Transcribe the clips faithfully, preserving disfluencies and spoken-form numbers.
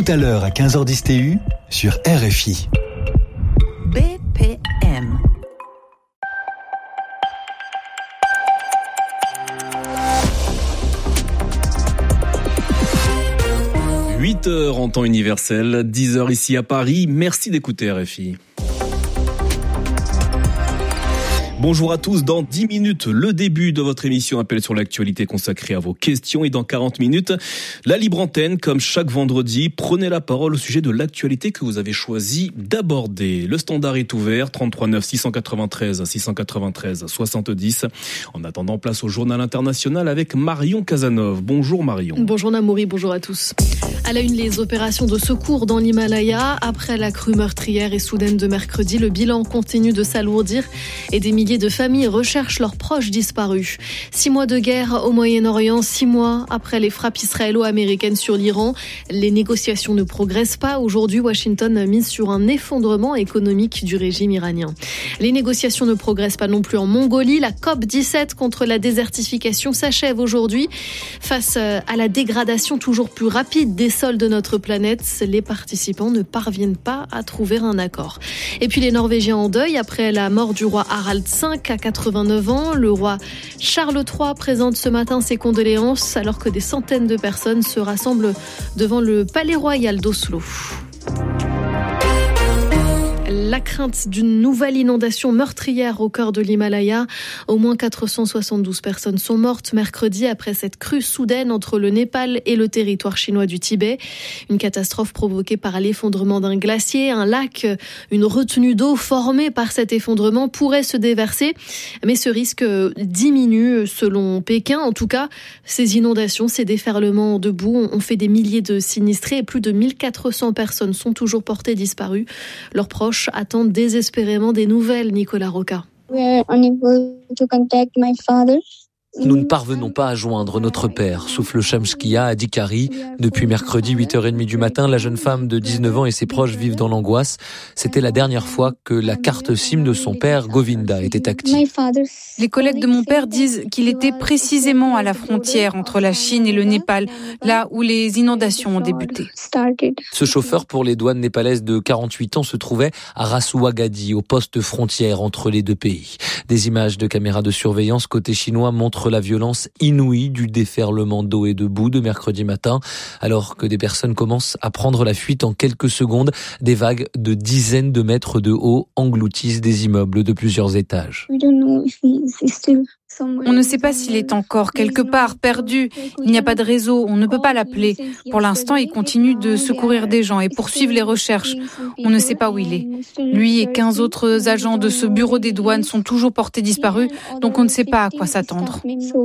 tout à l'heure à quinze heures dix T U sur R F I. B P M. huit heures en temps universel, dix heures ici à Paris. Merci d'écouter R F I. Bonjour à tous, dans dix minutes, le début de votre émission Appel sur l'actualité consacrée à vos questions. Et dans quarante minutes, la libre antenne, comme chaque vendredi, prenez la parole au sujet de l'actualité que vous avez choisi d'aborder. Le standard est ouvert, trente-trois neuf six cent quatre-vingt-treize six cent quatre-vingt-treize soixante-dix. En attendant, place au journal international avec Marion Casanov. Bonjour Marion. Bonjour Namouri, bonjour à tous. À la une, les opérations de secours dans l'Himalaya. Après la crue meurtrière et soudaine de mercredi, le bilan continue de s'alourdir et des milliers de familles recherchent leurs proches disparus. Six mois de guerre au Moyen-Orient, six mois après les frappes israélo-américaines sur l'Iran. Les négociations ne progressent pas. Aujourd'hui, Washington mise sur un effondrement économique du régime iranien. Les négociations ne progressent pas non plus en Mongolie. La C O P dix-sept contre la désertification s'achève aujourd'hui. Face à la dégradation toujours plus rapide des sols de notre planète, les participants ne parviennent pas à trouver un accord. Et puis les Norvégiens en deuil après la mort du roi Harald cinq à quatre-vingt-neuf ans. Le roi Charles trois présente ce matin ses condoléances alors que des centaines de personnes se rassemblent devant le palais royal d'Oslo. La crainte d'une nouvelle inondation meurtrière au cœur de l'Himalaya. Au moins quatre cent soixante-douze personnes sont mortes mercredi après cette crue soudaine entre le Népal et le territoire chinois du Tibet. Une catastrophe provoquée par l'effondrement d'un glacier. Un lac, une retenue d'eau formée par cet effondrement pourrait se déverser. Mais ce risque diminue selon Pékin. En tout cas, ces inondations, ces déferlements de boue ont fait des milliers de sinistrés et plus de mille quatre cents personnes sont toujours portées disparues. Leurs proches attendent désespérément des nouvelles, Nicolas Roca. Nous ne parvenons pas à joindre notre père, souffle Shamskia Adikari. Depuis mercredi huit heures trente du matin, la jeune femme de dix-neuf ans et ses proches vivent dans l'angoisse. C'était la dernière fois que la carte SIM de son père, Govinda, était active. Les collègues de mon père disent qu'il était précisément à la frontière entre la Chine et le Népal, là où les inondations ont débuté. Ce chauffeur pour les douanes népalaises de quarante-huit ans se trouvait à Rasuagadi, au poste frontière entre les deux pays. Des images de caméras de surveillance côté chinois montrent la violence inouïe du déferlement d'eau et de boue de mercredi matin. Alors que des personnes commencent à prendre la fuite en quelques secondes, des vagues de dizaines de mètres de haut engloutissent des immeubles de plusieurs étages. On ne sait pas s'il est encore quelque part perdu. Il n'y a pas de réseau, on ne peut pas l'appeler. Pour l'instant, il continue de secourir des gens et poursuivre les recherches. On ne sait pas où il est. Lui et quinze autres agents de ce bureau des douanes sont toujours portés disparus, donc on ne sait pas à quoi s'attendre.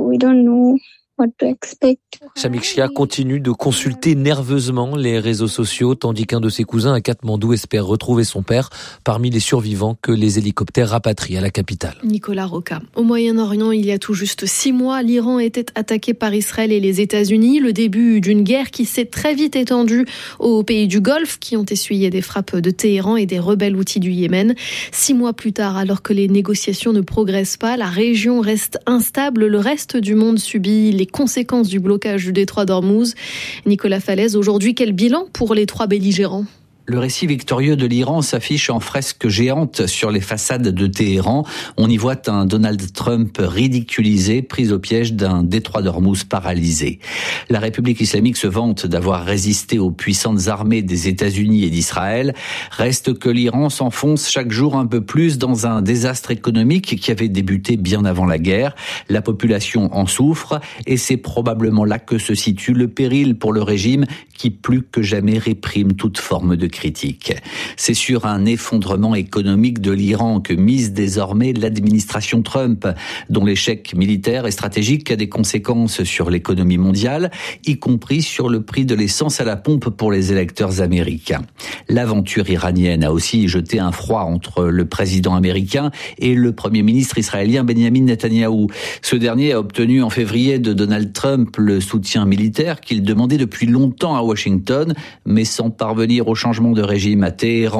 Shamikshia continue de consulter nerveusement les réseaux sociaux, tandis qu'un de ses cousins à Katmandou espère retrouver son père parmi les survivants que les hélicoptères rapatrient à la capitale. Nicolas Roca. Au Moyen-Orient, il y a tout juste six mois, l'Iran était attaqué par Israël et les États-Unis. Le début d'une guerre qui s'est très vite étendue aux pays du Golfe, qui ont essuyé des frappes de Téhéran et des rebelles houthis du Yémen. Six mois plus tard, alors que les négociations ne progressent pas, la région reste instable. Le reste du monde subit les conséquences du blocage du détroit d'Ormuz. Nicolas Falaise, aujourd'hui, quel bilan pour les trois belligérants ? Le récit victorieux de l'Iran s'affiche en fresque géante sur les façades de Téhéran. On y voit un Donald Trump ridiculisé, pris au piège d'un détroit d'Ormuz paralysé. La République islamique se vante d'avoir résisté aux puissantes armées des États-Unis et d'Israël. Reste que l'Iran s'enfonce chaque jour un peu plus dans un désastre économique qui avait débuté bien avant la guerre. La population en souffre et c'est probablement là que se situe le péril pour le régime qui plus que jamais réprime toute forme de critique. C'est sur un effondrement économique de l'Iran que mise désormais l'administration Trump, dont l'échec militaire et stratégique a des conséquences sur l'économie mondiale, y compris sur le prix de l'essence à la pompe pour les électeurs américains. L'aventure iranienne a aussi jeté un froid entre le président américain et le premier ministre israélien Benjamin Netanyahou. Ce dernier a obtenu en février de Donald Trump le soutien militaire qu'il demandait depuis longtemps à Washington, mais sans parvenir au changement de régime à Téhéran,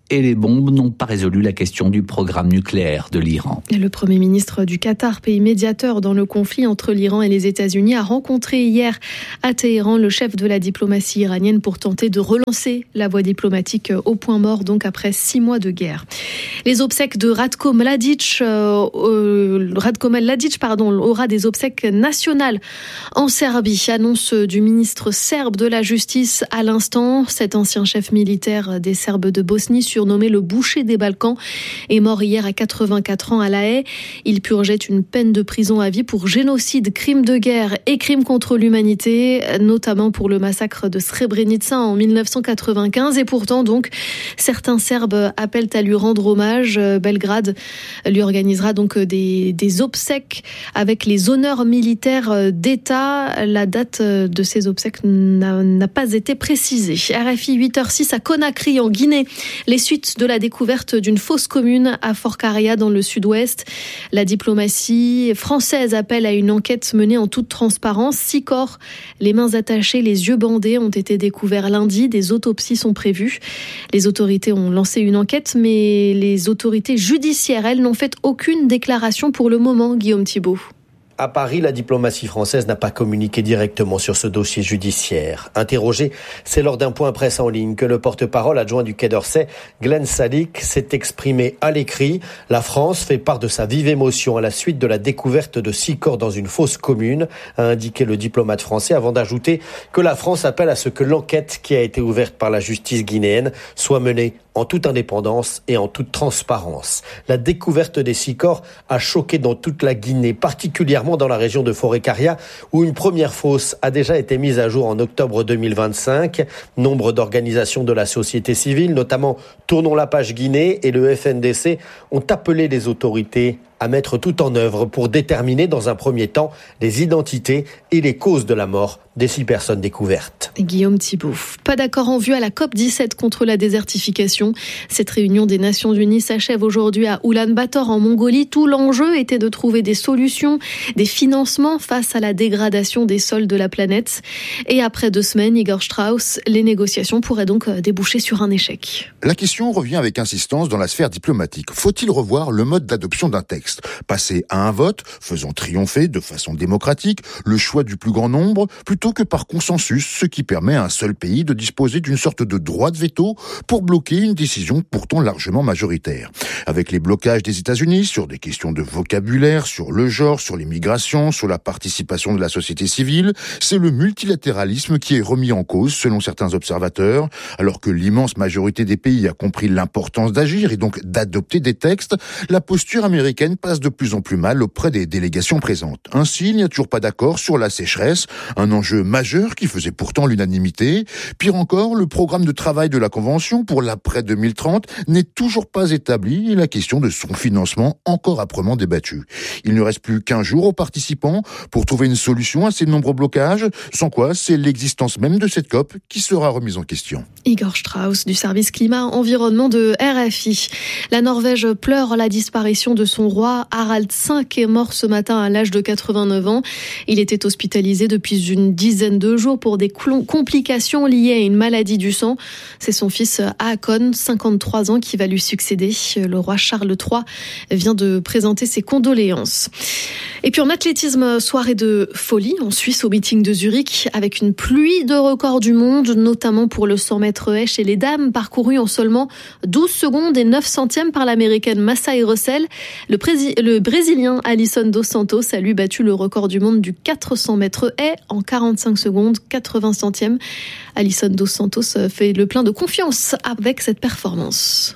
et les bombes n'ont pas résolu la question du programme nucléaire de l'Iran. Le Premier ministre du Qatar, pays médiateur dans le conflit entre l'Iran et les États-Unis, a rencontré hier à Téhéran le chef de la diplomatie iranienne pour tenter de relancer la voie diplomatique au point mort, donc après six mois de guerre. Les obsèques de Ratko Mladic, euh, euh, Ratko Mladic pardon, aura des obsèques nationales en Serbie, annonce du ministre serbe de la Justice à l'instant. Cet ancien chef militaire des Serbes de Bosnie, surnommé le boucher des Balkans, est mort hier à quatre-vingt-quatre ans à La Haye. Il purgeait une peine de prison à vie pour génocide, crime de guerre et crime contre l'humanité, notamment pour le massacre de Srebrenica en dix-neuf cent quatre-vingt-quinze. Et pourtant, donc, certains Serbes appellent à lui rendre hommage. Belgrade lui organisera donc des, des obsèques avec les honneurs militaires d'État. La date de ces obsèques n'a, n'a pas été précisée. R F I huit heures six à Conakry en Guinée. Les suites de la découverte d'une fosse commune à Forcaria dans le sud-ouest. La diplomatie française appelle à une enquête menée en toute transparence. Six corps, les mains attachées, les yeux bandés, ont été découverts lundi. Des autopsies sont prévues. Les autorités ont lancé une enquête, mais les autorités judiciaires, elles, n'ont fait aucune déclaration pour le moment, Guillaume Thibault. À Paris, la diplomatie française n'a pas communiqué directement sur ce dossier judiciaire. Interrogé, c'est lors d'un point presse en ligne que le porte-parole adjoint du Quai d'Orsay, Glenn Salick, s'est exprimé à l'écrit. La France fait part de sa vive émotion à la suite de la découverte de six corps dans une fosse commune, a indiqué le diplomate français, avant d'ajouter que la France appelle à ce que l'enquête qui a été ouverte par la justice guinéenne soit menée en toute indépendance et en toute transparence. La découverte des six corps a choqué dans toute la Guinée, particulièrement dans la région de Forcaria, où une première fosse a déjà été mise à jour en octobre deux mille vingt-cinq. Nombre d'organisations de la société civile, notamment Tournons la page Guinée et le F N D C, ont appelé les autorités à mettre tout en œuvre pour déterminer dans un premier temps les identités et les causes de la mort des six personnes découvertes. Guillaume Thibault. Pas d'accord en vue à la COP dix-sept contre la désertification. Cette réunion des Nations Unies s'achève aujourd'hui à Oulan-Bator en Mongolie. Tout l'enjeu était de trouver des solutions, des financements face à la dégradation des sols de la planète. Et après deux semaines, Igor Strauss, les négociations pourraient donc déboucher sur un échec. La question revient avec insistance dans la sphère diplomatique. Faut-il revoir le mode d'adoption d'un texte ? Passer à un vote, faisant triompher de façon démocratique le choix du plus grand nombre, plutôt que par consensus, ce qui permet à un seul pays de disposer d'une sorte de droit de veto pour bloquer une décision pourtant largement majoritaire. Avec les blocages des États-Unis sur des questions de vocabulaire, sur le genre, sur l'immigration, sur la participation de la société civile, c'est le multilatéralisme qui est remis en cause selon certains observateurs, alors que l'immense majorité des pays a compris l'importance d'agir et donc d'adopter des textes. La posture américaine passe de plus en plus mal auprès des délégations présentes. Ainsi, il n'y a toujours pas d'accord sur la sécheresse, un enjeu majeur qui faisait pourtant l'unanimité. Pire encore, le programme de travail de la Convention pour l'après deux mille trente n'est toujours pas établi et la question de son financement encore âprement débattue. Il ne reste plus qu'un jour aux participants pour trouver une solution à ces nombreux blocages, sans quoi c'est l'existence même de cette COP qui sera remise en question. Igor Strauss du service climat-environnement de R F I. La Norvège pleure la disparition de son roi. Harald cinq est mort ce matin à l'âge de quatre-vingt-neuf ans. Il était hospitalisé depuis une dizaine de jours pour des complications liées à une maladie du sang. C'est son fils Haakon, cinquante-trois ans, qui va lui succéder. Le roi Charles trois vient de présenter ses condoléances. Et puis en athlétisme, soirée de folie en Suisse au meeting de Zurich avec une pluie de records du monde, notamment pour le cent mètres haies chez les dames, parcouru en seulement douze secondes et neuf centièmes par l'américaine Masai Russell. Le, prési- le brésilien Alisson dos Santos a lui battu le record du monde du quatre cents mètres haies en quarante-cinq secondes, quatre-vingts centièmes. Alisson dos Santos fait le plein de confiance avec cette performance.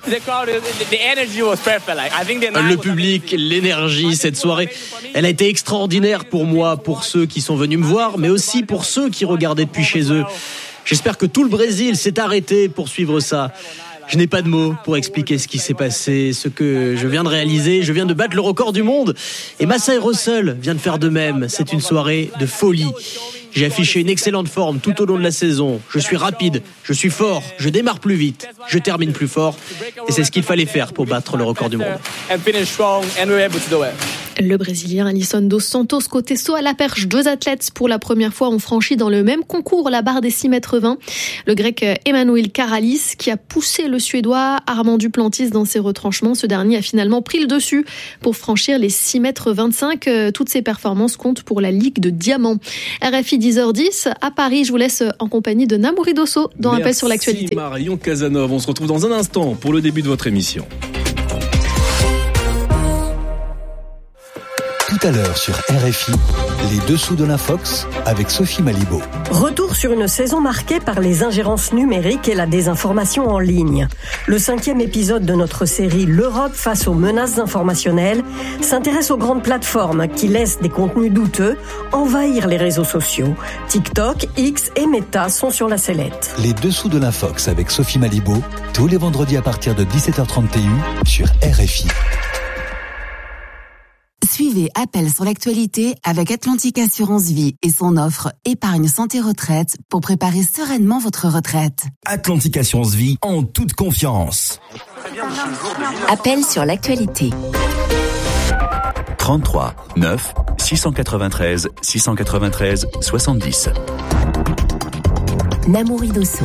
Le public, l'énergie, cette soirée, elle a été extraordinaire pour moi, pour ceux qui sont venus me voir, mais aussi pour ceux qui regardaient depuis chez eux. J'espère que tout le Brésil s'est arrêté pour suivre ça. Je n'ai pas de mots pour expliquer ce qui s'est passé, ce que je viens de réaliser. Je viens de battre le record du monde et Masai Russell vient de faire de même. C'est une soirée de folie. J'ai affiché une excellente forme tout au long de la saison. Je suis rapide, je suis fort, je démarre plus vite, je termine plus fort. Et c'est ce qu'il fallait faire pour battre le record du monde. Le Brésilien Alisson dos Santos côté saut à la perche. Deux athlètes pour la première fois ont franchi dans le même concours la barre des six mètres vingt. Le grec Emmanuel Karalis qui a poussé le Suédois Armand Duplantis dans ses retranchements. Ce dernier a finalement pris le dessus pour franchir les six mètres vingt-cinq. Toutes ces performances comptent pour la Ligue de Diamant. R F I dix heures dix à Paris. Je vous laisse en compagnie de Namouri Dosso dans Appel sur l'actualité. Merci Marion Casanov. On se retrouve dans un instant pour le début de votre émission. Tout à l'heure sur R F I, les dessous de l'Infox avec Sophie Malibaud. Retour sur une saison marquée par les ingérences numériques et la désinformation en ligne. Le cinquième épisode de notre série L'Europe face aux menaces informationnelles s'intéresse aux grandes plateformes qui laissent des contenus douteux envahir les réseaux sociaux. TikTok, X et Meta sont sur la sellette. Les dessous de l'Infox avec Sophie Malibaud, tous les vendredis à partir de dix-sept heures trente sur R F I. Suivez Appel sur l'actualité avec Atlantique Assurance Vie et son offre Épargne Santé Retraite pour préparer sereinement votre retraite. Atlantique Assurance Vie en toute confiance. Appel sur l'actualité. trente-trois neuf six cent quatre-vingt-treize six cent quatre-vingt-treize soixante-dix. Namouri Dosso.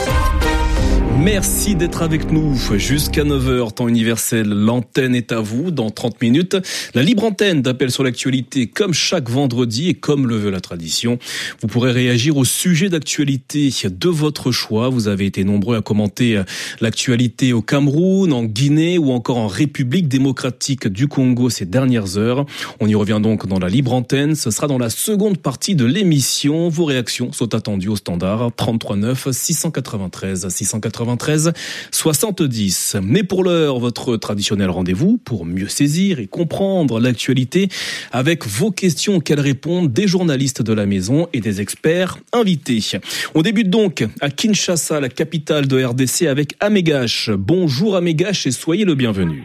Merci d'être avec nous jusqu'à neuf heures, temps universel. L'antenne est à vous dans trente minutes. La libre antenne d'Appel sur l'actualité comme chaque vendredi et comme le veut la tradition. Vous pourrez réagir au sujet d'actualité de votre choix. Vous avez été nombreux à commenter l'actualité au Cameroun, en Guinée ou encore en République démocratique du Congo ces dernières heures. On y revient donc dans la libre antenne. Ce sera dans la seconde partie de l'émission. Vos réactions sont attendues au standard trente-trois neuf six cent quatre-vingt-treize six cent quatre-vingt-treize soixante-dix. Mais pour l'heure, votre traditionnel rendez-vous pour mieux saisir et comprendre l'actualité avec vos questions auxquelles répondent des journalistes de la maison et des experts invités. On débute donc à Kinshasa, la capitale de R D C, avec Amégache. Bonjour Amégache et soyez le bienvenu.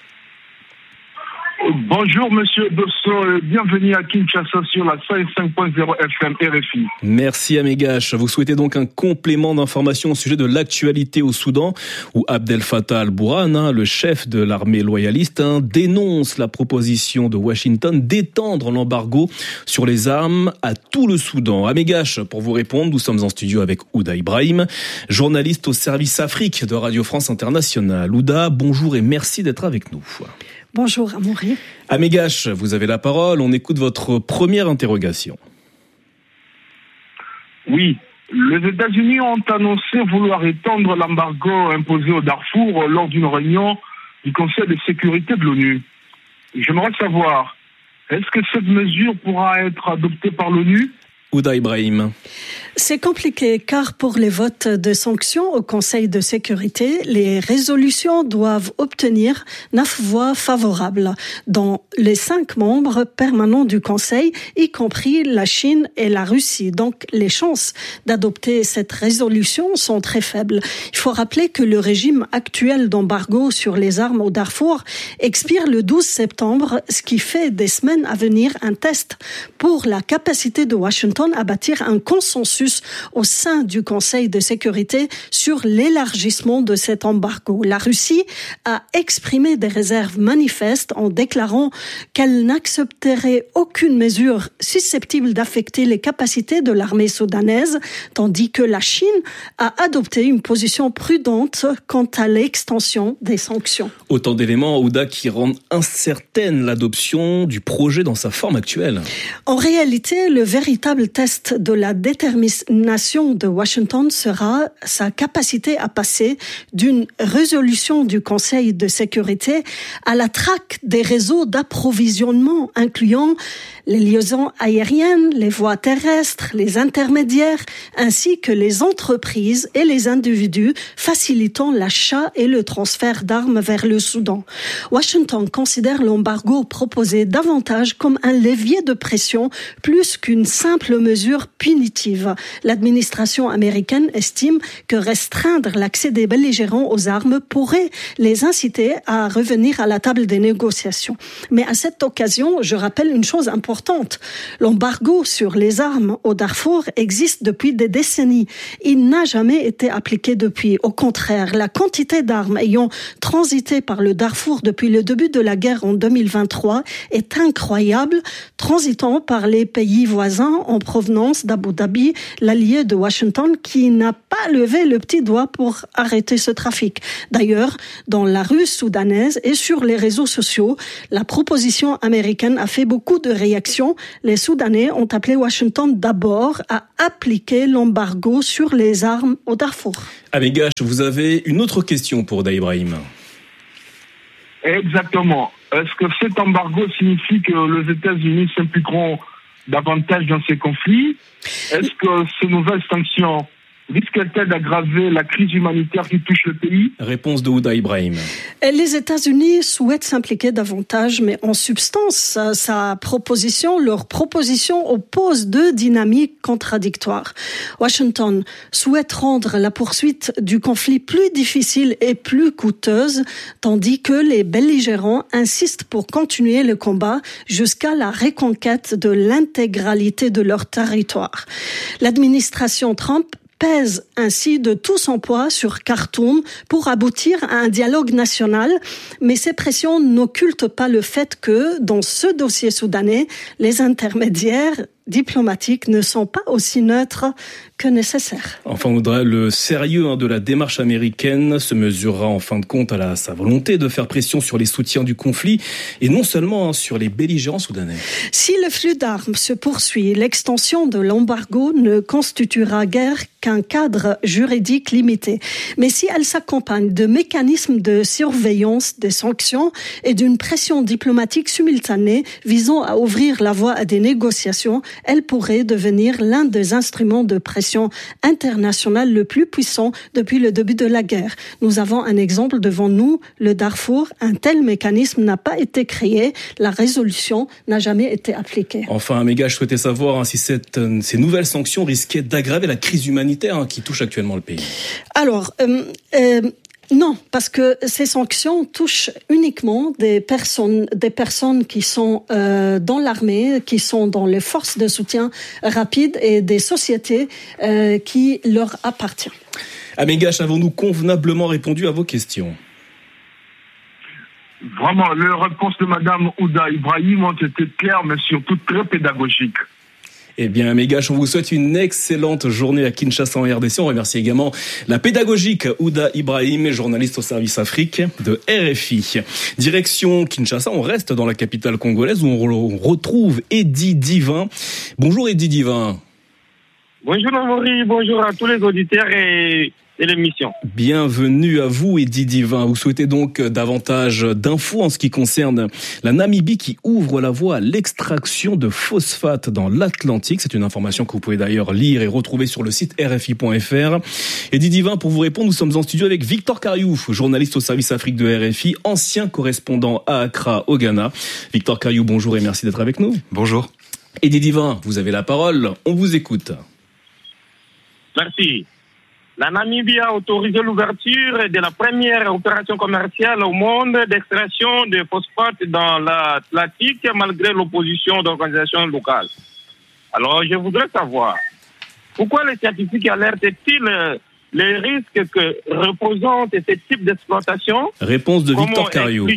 Bonjour Monsieur Dosso, bienvenue à Kinshasa sur la cent cinq point zéro F M R F I. Merci Amégache. Vous souhaitez donc un complément d'information au sujet de l'actualité au Soudan, où Abdel Fattah al-Burhan, hein, le chef de l'armée loyaliste, hein, dénonce la proposition de Washington d'étendre l'embargo sur les armes à tout le Soudan. Amégache, pour vous répondre, nous sommes en studio avec Ouda Ibrahim, journaliste au service Afrique de Radio France Internationale. Ouda, bonjour et merci d'être avec nous. Bonjour Amaury. Amégache, vous avez la parole. On écoute votre première interrogation. Oui, les États-Unis ont annoncé vouloir étendre l'embargo imposé au Darfour lors d'une réunion du Conseil de sécurité de l'ONU. J'aimerais savoir, est-ce que cette mesure pourra être adoptée par l'ONU ? Ouda Ibrahim. C'est compliqué car pour les votes de sanctions au Conseil de sécurité, les résolutions doivent obtenir neuf voix favorables, dont les cinq membres permanents du Conseil, y compris la Chine et la Russie. Donc les chances d'adopter cette résolution sont très faibles. Il faut rappeler que le régime actuel d'embargo sur les armes au Darfour expire le douze septembre, ce qui fait des semaines à venir un test pour la capacité de Washington à bâtir un consensus au sein du Conseil de sécurité sur l'élargissement de cet embargo. La Russie a exprimé des réserves manifestes en déclarant qu'elle n'accepterait aucune mesure susceptible d'affecter les capacités de l'armée soudanaise, tandis que la Chine a adopté une position prudente quant à l'extension des sanctions. Autant d'éléments, Ouda, qui rendent incertaine l'adoption du projet dans sa forme actuelle. En réalité, le véritable test de la détermination de Washington sera sa capacité à passer d'une résolution du Conseil de sécurité à la traque des réseaux d'approvisionnement, incluant les liaisons aériennes, les voies terrestres, les intermédiaires, ainsi que les entreprises et les individus facilitant l'achat et le transfert d'armes vers le Soudan. Washington considère l'embargo proposé davantage comme un levier de pression plus qu'une simple mesure punitive. L'administration américaine estime que restreindre l'accès des belligérants aux armes pourrait les inciter à revenir à la table des négociations. Mais à cette occasion, je rappelle une chose importante. importante. L'embargo sur les armes au Darfour existe depuis des décennies. Il n'a jamais été appliqué depuis. Au contraire, la quantité d'armes ayant transité par le Darfour depuis le début de la guerre en deux mille vingt-trois est incroyable, transitant par les pays voisins en provenance d'Abu Dhabi, l'allié de Washington, qui n'a pas levé le petit doigt pour arrêter ce trafic. D'ailleurs, dans la rue soudanaise et sur les réseaux sociaux, la proposition américaine a fait beaucoup de réactions. Les Soudanais ont appelé Washington d'abord à appliquer l'embargo sur les armes au Darfour. Amégache, vous avez une autre question pour Ouda Ibrahim. Exactement. Est-ce que cet embargo signifie que les États-Unis s'impliqueront davantage dans ces conflits? Est-ce que ces nouvelles sanctions risque-t-elle d'aggraver la crise humanitaire qui touche le pays? Réponse de Ouda Ibrahim. Les États-Unis souhaitent s'impliquer davantage, mais en substance, sa, sa proposition, leur proposition oppose deux dynamiques contradictoires. Washington souhaite rendre la poursuite du conflit plus difficile et plus coûteuse, tandis que les belligérants insistent pour continuer le combat jusqu'à la reconquête de l'intégralité de leur territoire. L'administration Trump pèse ainsi de tout son poids sur Khartoum pour aboutir à un dialogue national, mais ces pressions n'occultent pas le fait que, dans ce dossier soudanais, les intermédiaires diplomatiques ne sont pas aussi neutres que nécessaire. Enfin, Ouda, le sérieux hein, de la démarche américaine se mesurera en fin de compte à la, sa volonté de faire pression sur les soutiens du conflit et non seulement hein, sur les belligérants soudanais. Si le flux d'armes se poursuit, l'extension de l'embargo ne constituera guère qu'un cadre juridique limité. Mais si elle s'accompagne de mécanismes de surveillance des sanctions et d'une pression diplomatique simultanée visant à ouvrir la voie à des négociations, elle pourrait devenir l'un des instruments de pression internationale le plus puissant depuis le début de la guerre. Nous avons un exemple devant nous, le Darfour. Un tel mécanisme n'a pas été créé. La résolution n'a jamais été appliquée. Enfin, Améga, je souhaitais savoir hein, si cette, euh, ces nouvelles sanctions risquaient d'aggraver la crise humanitaire hein, qui touche actuellement le pays. Alors, euh, euh, non, parce que ces sanctions touchent uniquement des personnes, des personnes qui sont euh, dans l'armée, qui sont dans les forces de soutien rapide et des sociétés euh, qui leur appartiennent. Amégache, avons-nous convenablement répondu à vos questions? Vraiment, les réponses de Madame Ouda Ibrahim ont été claires, mais surtout très pédagogiques. Eh bien, Amégache, on vous souhaite une excellente journée à Kinshasa en R D C. On remercie également la pédagogique Ouda Ibrahim, journaliste au service Afrique de R F I. Direction Kinshasa, on reste dans la capitale congolaise où on retrouve Eddy Divin. Bonjour Eddy Divin. Bonjour Amaury, bonjour à tous les auditeurs et... et l'émission. Bienvenue à vous Eddy Divin. Vous souhaitez donc davantage d'infos en ce qui concerne la Namibie qui ouvre la voie à l'extraction de phosphate dans l'Atlantique. C'est une information que vous pouvez d'ailleurs lire et retrouver sur le site r f i point f r. Eddy Divin, pour vous répondre, nous sommes en studio avec Victor Kariou, journaliste au service Afrique de R F I, ancien correspondant à Accra au Ghana. Victor Kariou, bonjour et merci d'être avec nous. Bonjour. Eddy Divin, vous avez la parole, on vous écoute. Merci. La Namibie a autorisé l'ouverture de la première opération commerciale au monde d'extraction de phosphate dans l'Atlantique malgré l'opposition d'organisations locales. Alors, je voudrais savoir, pourquoi les scientifiques alertent-ils les risques que représente ce type d'exploitation? Réponse de Victor Kariou.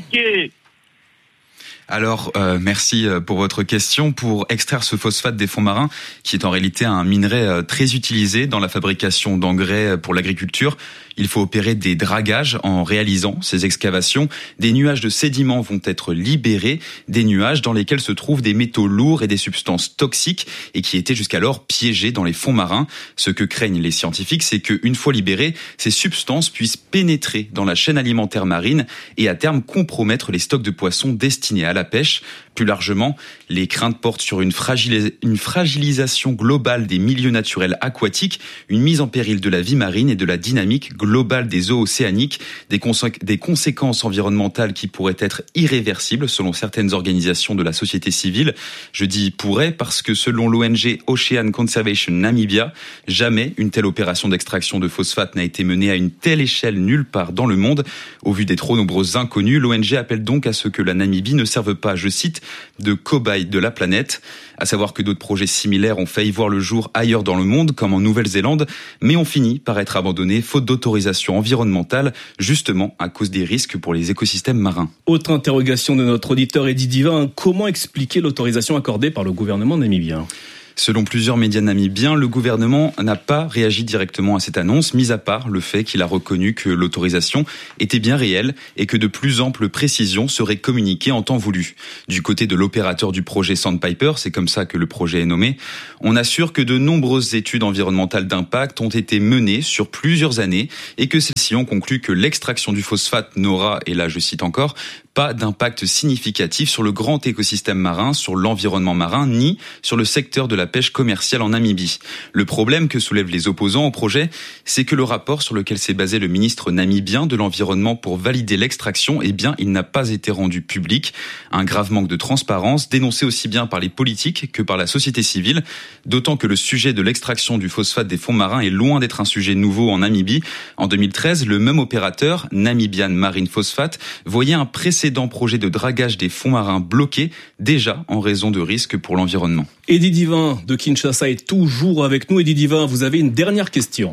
Alors, euh, merci pour votre question. Pour extraire ce phosphate des fonds marins, qui est en réalité un minerai très utilisé dans la fabrication d'engrais pour l'agriculture, il faut opérer des dragages en réalisant ces excavations. Des nuages de sédiments vont être libérés, des nuages dans lesquels se trouvent des métaux lourds et des substances toxiques et qui étaient jusqu'alors piégés dans les fonds marins. Ce que craignent les scientifiques, c'est qu'une fois libérées, ces substances puissent pénétrer dans la chaîne alimentaire marine et à terme compromettre les stocks de poissons destinés à la pêche. Plus largement, les craintes portent sur une, fragilis- une fragilisation globale des milieux naturels aquatiques, une mise en péril de la vie marine et de la dynamique globale des eaux océaniques, des, consé- des conséquences environnementales qui pourraient être irréversibles selon certaines organisations de la société civile. Je dis pourrait parce que selon l'O N G Ocean Conservation Namibia, jamais une telle opération d'extraction de phosphate n'a été menée à une telle échelle nulle part dans le monde. Au vu des trop nombreuses inconnues, l'O N G appelle donc à ce que la Namibie ne serve servent pas, je cite, de cobayes de la planète. À savoir que d'autres projets similaires ont failli voir le jour ailleurs dans le monde, comme en Nouvelle-Zélande, mais ont fini par être abandonnés faute d'autorisation environnementale, justement à cause des risques pour les écosystèmes marins. Autre interrogation de notre auditeur Eddie Divin, comment expliquer l'autorisation accordée par le gouvernement namibien ? Selon plusieurs médias namibiens, le gouvernement n'a pas réagi directement à cette annonce, mis à part le fait qu'il a reconnu que l'autorisation était bien réelle et que de plus amples précisions seraient communiquées en temps voulu. Du côté de l'opérateur du projet Sandpiper, c'est comme ça que le projet est nommé, on assure que de nombreuses études environnementales d'impact ont été menées sur plusieurs années et que celles-ci ont conclu que l'extraction du phosphate n'aura, et là je cite encore, pas d'impact significatif sur le grand écosystème marin, sur l'environnement marin, ni sur le secteur de la pêche commerciale en Namibie. Le problème que soulèvent les opposants au projet, c'est que le rapport sur lequel s'est basé le ministre namibien de l'Environnement pour valider l'extraction, eh bien, il n'a pas été rendu public. Un grave manque de transparence, dénoncé aussi bien par les politiques que par la société civile, d'autant que le sujet de l'extraction du phosphate des fonds marins est loin d'être un sujet nouveau en Namibie. En deux mille treize, le même opérateur, Namibian Marine Phosphate, voyait un précédent projet de dragage des fonds marins bloqué, déjà en raison de risques pour l'environnement. Eddie Divin de Kinshasa est toujours avec nous. Eddie Divin, vous avez une dernière question.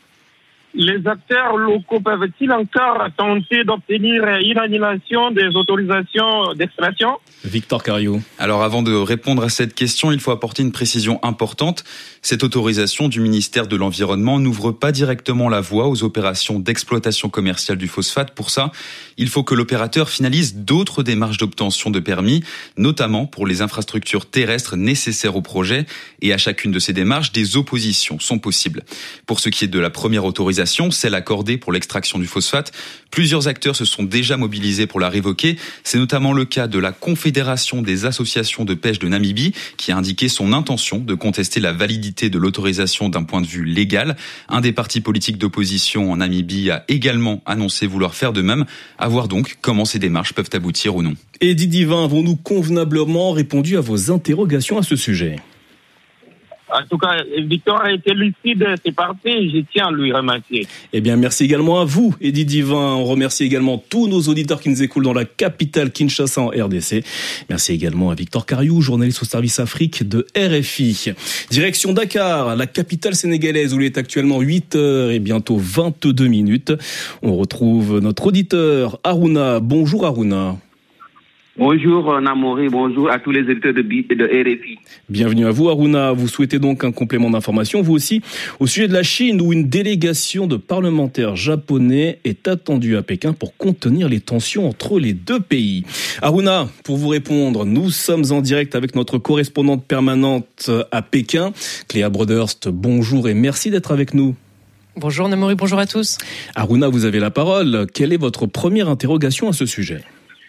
Les acteurs locaux peuvent-ils encore tenter d'obtenir une annulation des autorisations d'extraction ? Victor Cariou. Alors avant de répondre à cette question, il faut apporter une précision importante. Cette autorisation du ministère de l'Environnement n'ouvre pas directement la voie aux opérations d'exploitation commerciale du phosphate. Pour ça, il faut que l'opérateur finalise d'autres démarches d'obtention de permis, notamment pour les infrastructures terrestres nécessaires au projet. Et à chacune de ces démarches, des oppositions sont possibles. Pour ce qui est de la première autorisation, celle accordée pour l'extraction du phosphate, plusieurs acteurs se sont déjà mobilisés pour la révoquer. C'est notamment le cas de la Confédération des associations de pêche de Namibie, qui a indiqué son intention de contester la validité de l'autorisation d'un point de vue légal. Un des partis politiques d'opposition en Namibie a également annoncé vouloir faire de même. À voir donc comment ces démarches peuvent aboutir ou non. Eddie Divin, avons-nous convenablement répondu à vos interrogations à ce sujet ? En tout cas, Victor a été lucide, c'est parti, je tiens à lui remercier. Eh bien, merci également à vous, Eddie Divin. On remercie également tous nos auditeurs qui nous écoutent dans la capitale Kinshasa en R D C. Merci également à Victor Cariou, journaliste au service Afrique de R F I. Direction Dakar, la capitale sénégalaise où il est actuellement huit heures et bientôt vingt-deux minutes. On retrouve notre auditeur Aruna. Bonjour Aruna. Bonjour Namori, bonjour à tous les éditeurs de, de R F I. Bienvenue à vous Aruna, vous souhaitez donc un complément d'information, vous aussi, au sujet de la Chine où une délégation de parlementaires japonais est attendue à Pékin pour contenir les tensions entre les deux pays. Aruna, pour vous répondre, nous sommes en direct avec notre correspondante permanente à Pékin, Cléa Broderst, bonjour et merci d'être avec nous. Bonjour Namori, bonjour à tous. Aruna, vous avez la parole, quelle est votre première interrogation à ce sujet ?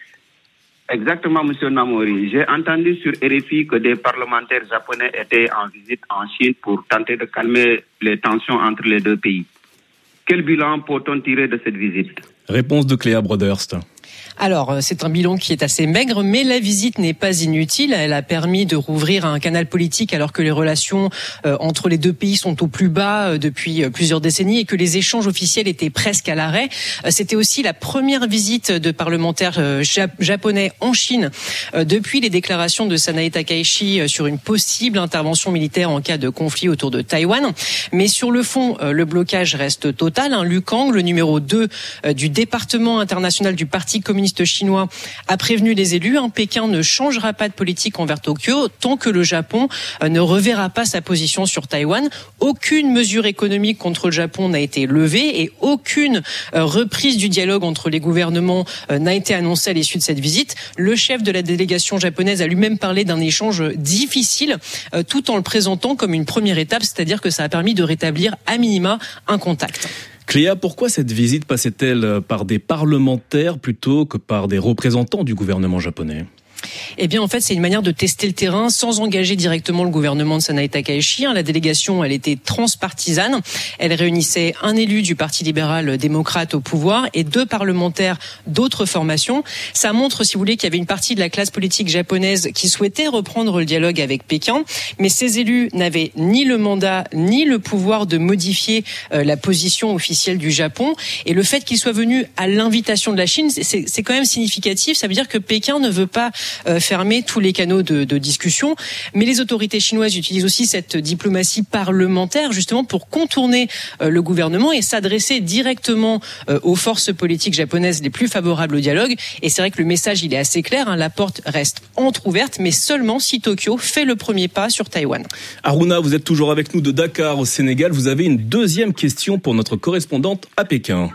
Exactement, monsieur Namori. J'ai entendu sur R F I que des parlementaires japonais étaient en visite en Chine pour tenter de calmer les tensions entre les deux pays. Quel bilan peut-on tirer de cette visite ? Réponse de Cléa Broderst. Alors, c'est un bilan qui est assez maigre, mais la visite n'est pas inutile. Elle a permis de rouvrir un canal politique alors que les relations euh, entre les deux pays sont au plus bas euh, depuis plusieurs décennies et que les échanges officiels étaient presque à l'arrêt. Euh, c'était aussi la première visite de parlementaires euh, jap- japonais en Chine euh, depuis les déclarations de Sanae Takaichi euh, sur une possible intervention militaire en cas de conflit autour de Taïwan. Mais sur le fond, euh, le blocage reste total. Hein. Lu Kang, le numéro deux euh, du département international du Parti communiste chinois, a prévenu les élus. Hein, Pékin ne changera pas de politique envers Tokyo tant que le Japon euh, ne reverra pas sa position sur Taïwan. Aucune mesure économique contre le Japon n'a été levée et aucune euh, reprise du dialogue entre les gouvernements euh, n'a été annoncée à l'issue de cette visite. Le chef de la délégation japonaise a lui-même parlé d'un échange difficile euh, tout en le présentant comme une première étape, c'est-à-dire que ça a permis de rétablir à minima un contact. Cléa, pourquoi cette visite passait-elle par des parlementaires plutôt que par des représentants du gouvernement japonais ? Eh bien, en fait, c'est une manière de tester le terrain sans engager directement le gouvernement de Sanae Takaichi. La délégation, elle était transpartisane. Elle réunissait un élu du Parti libéral démocrate au pouvoir et deux parlementaires d'autres formations. Ça montre, si vous voulez, qu'il y avait une partie de la classe politique japonaise qui souhaitait reprendre le dialogue avec Pékin. Mais ces élus n'avaient ni le mandat ni le pouvoir de modifier euh, la position officielle du Japon. Et le fait qu'ils soient venus à l'invitation de la Chine, c'est, c'est quand même significatif. Ça veut dire que Pékin ne veut pas euh, fermer tous les canaux de, de discussion. Mais les autorités chinoises utilisent aussi cette diplomatie parlementaire justement pour contourner euh, le gouvernement et s'adresser directement euh, aux forces politiques japonaises les plus favorables au dialogue. Et c'est vrai que le message, il est assez clair, hein, la porte reste entrouverte, mais seulement si Tokyo fait le premier pas sur Taïwan. Aruna, vous êtes toujours avec nous de Dakar au Sénégal. Vous avez une deuxième question pour notre correspondante à Pékin.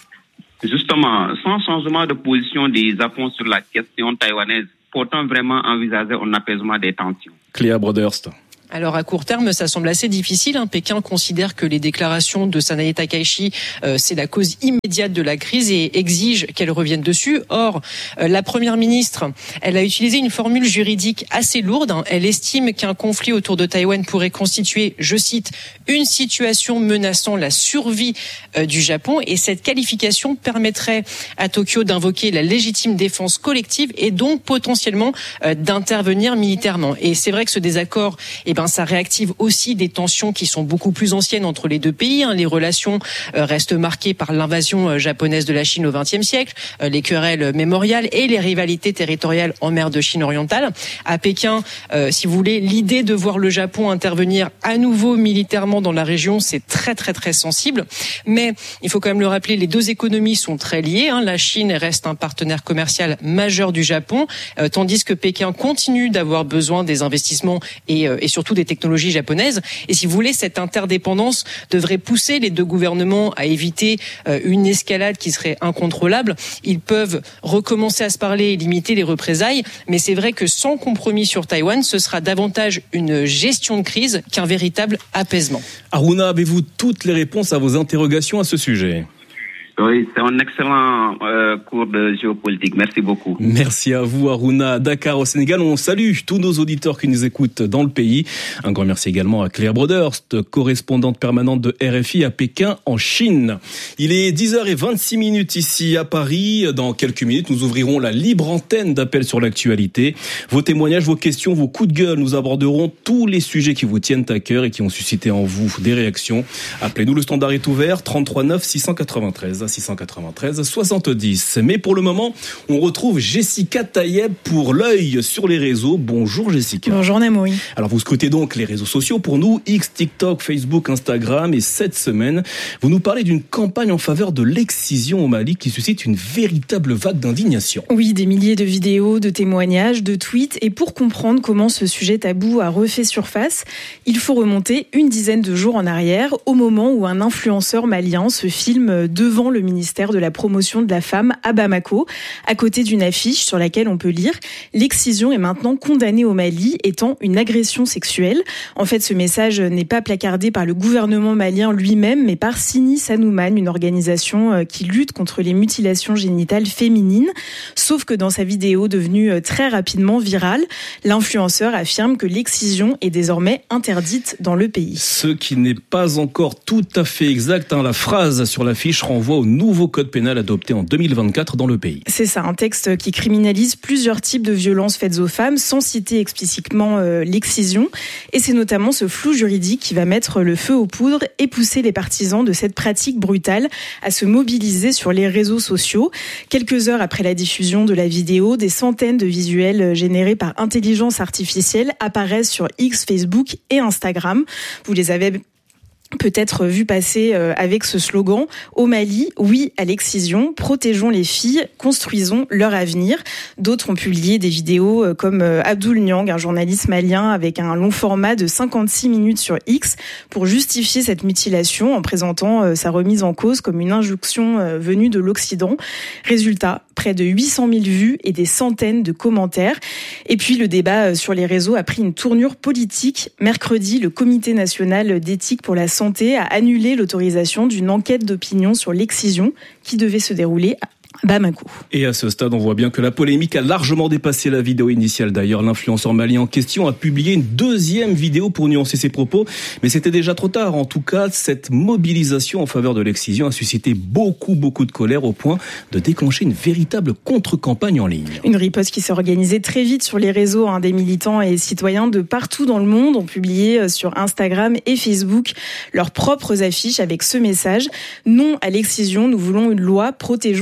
Justement, sans changement de position des Japon sur la question taïwanaise, peut-on vraiment envisager un apaisement des tensions? Cléa Broderst. Alors à court terme, ça semble assez difficile. Hein. Pékin considère que les déclarations de Sanae Takaichi, euh, c'est la cause immédiate de la crise et exige qu'elle revienne dessus. Or, euh, la première ministre, elle a utilisé une formule juridique assez lourde. Hein. Elle estime qu'un conflit autour de Taïwan pourrait constituer, je cite, une situation menaçant la survie euh, du Japon. Et cette qualification permettrait à Tokyo d'invoquer la légitime défense collective et donc potentiellement euh, d'intervenir militairement. Et c'est vrai que ce désaccord, eh ben, ça réactive aussi des tensions qui sont beaucoup plus anciennes entre les deux pays. Hein. Les relations euh, restent marquées par l'invasion euh, japonaise de la Chine au vingtième siècle, euh, les querelles mémoriales et les rivalités territoriales en mer de Chine orientale. À Pékin, euh, si vous voulez, l'idée de voir le Japon intervenir à nouveau militairement dans la région, c'est très très très sensible. Mais il faut quand même le rappeler, les deux économies sont très liées. Hein. La Chine reste un partenaire commercial majeur du Japon, euh, tandis que Pékin continue d'avoir besoin des investissements et, euh, et surtout des technologies japonaises. Et si vous voulez, cette interdépendance devrait pousser les deux gouvernements à éviter euh, une escalade qui serait incontrôlable. Ils peuvent recommencer à se parler et limiter les représailles, mais c'est vrai que sans compromis sur Taïwan, ce sera davantage une gestion de crise qu'un véritable apaisement. Aruna, avez-vous toutes les réponses à vos interrogations à ce sujet ? Oui, c'est un excellent euh, cours de géopolitique. Merci beaucoup. Merci à vous, Aruna. Dakar au Sénégal, on salue tous nos auditeurs qui nous écoutent dans le pays. Un grand merci également à Claire Broderst, correspondante permanente de R F I à Pékin, en Chine. Il est dix heures vingt-six minutes ici à Paris. Dans quelques minutes, nous ouvrirons la libre antenne d'appel sur l'actualité. Vos témoignages, vos questions, vos coups de gueule, nous aborderons tous les sujets qui vous tiennent à cœur et qui ont suscité en vous des réactions. Appelez-nous, le standard est ouvert, trente-trois neuf six cent quatre-vingt-treize. six cent quatre-vingt-treize soixante-dix. Mais pour le moment, on retrouve Jessica Tayeb pour l'œil sur les réseaux. Bonjour Jessica. Bonjour Namouri. Alors vous scrutez donc les réseaux sociaux pour nous, X, TikTok, Facebook, Instagram, et cette semaine, vous nous parlez d'une campagne en faveur de l'excision au Mali qui suscite une véritable vague d'indignation. Oui, des milliers de vidéos, de témoignages, de tweets, et pour comprendre comment ce sujet tabou a refait surface, il faut remonter une dizaine de jours en arrière, au moment où un influenceur malien se filme devant le ministère de la promotion de la femme à Bamako, à côté d'une affiche sur laquelle on peut lire « L'excision est maintenant condamnée au Mali, étant une agression sexuelle ». En fait, ce message n'est pas placardé par le gouvernement malien lui-même, mais par Sini Sanouman, une organisation qui lutte contre les mutilations génitales féminines. Sauf que dans sa vidéo devenue très rapidement virale, l'influenceur affirme que l'excision est désormais interdite dans le pays. Ce qui n'est pas encore tout à fait exact, hein. La phrase sur l'affiche renvoie au nouveau code pénal adopté en deux mille vingt-quatre dans le pays. C'est ça, un texte qui criminalise plusieurs types de violences faites aux femmes sans citer explicitement euh, l'excision. Et c'est notamment ce flou juridique qui va mettre le feu aux poudres et pousser les partisans de cette pratique brutale à se mobiliser sur les réseaux sociaux. Quelques heures après la diffusion de la vidéo, des centaines de visuels générés par intelligence artificielle apparaissent sur X, Facebook et Instagram. Vous les avez peut-être vu passer avec ce slogan « Au Mali, oui à l'excision, protégeons les filles, construisons leur avenir ». D'autres ont publié des vidéos comme Abdoul Niang, un journaliste malien avec un long format de cinquante-six minutes sur X pour justifier cette mutilation en présentant sa remise en cause comme une injonction venue de l'Occident. Résultat, près de huit cent mille vues et des centaines de commentaires. Et puis le débat sur les réseaux a pris une tournure politique. Mercredi, le Comité national d'éthique pour la santé a annulé l'autorisation d'une enquête d'opinion sur l'excision qui devait se dérouler à Bamako. Et à ce stade, on voit bien que la polémique a largement dépassé la vidéo initiale. D'ailleurs, l'influenceur malien en question a publié une deuxième vidéo pour nuancer ses propos, mais c'était déjà trop tard. En tout cas, cette mobilisation en faveur de l'excision a suscité beaucoup, beaucoup de colère au point de déclencher une véritable contre-campagne en ligne. Une riposte qui s'est organisée très vite sur les réseaux. Hein. Des militants et citoyens de partout dans le monde ont publié sur Instagram et Facebook leurs propres affiches avec ce message « Non à l'excision, nous voulons une loi, protégeons les filles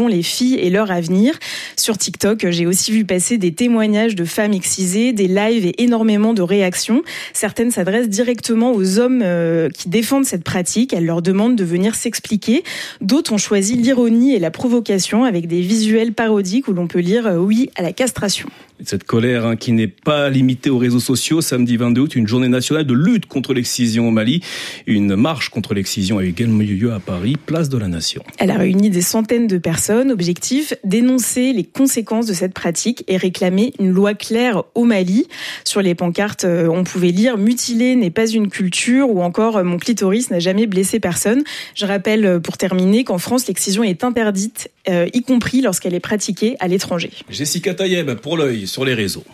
filles et leur avenir. Sur TikTok, j'ai aussi vu passer des témoignages de femmes excisées, des lives et énormément de réactions. Certaines s'adressent directement aux hommes euh, qui défendent cette pratique. Elles leur demandent de venir s'expliquer. D'autres ont choisi l'ironie et la provocation avec des visuels parodiques où l'on peut lire euh, « oui à la castration ». Cette colère hein, qui n'est pas limitée aux réseaux sociaux. Samedi vingt-deux août, une journée nationale de lutte contre l'excision au Mali. Une marche contre l'excision a également eu lieu à Paris, place de la Nation. Elle a réuni des centaines de personnes. Objectif, dénoncer les conséquences de cette pratique et réclamer une loi claire au Mali. Sur les pancartes, on pouvait lire « Mutiler n'est pas une culture » ou encore « Mon clitoris n'a jamais blessé personne ». Je rappelle pour terminer qu'en France, l'excision est interdite, euh, y compris lorsqu'elle est pratiquée à l'étranger. Jessica Tayeb pour l'œil sur les réseaux.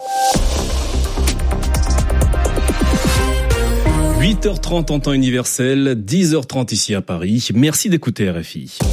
huit heures trente en temps universel, dix heures trente ici à Paris. Merci d'écouter R F I.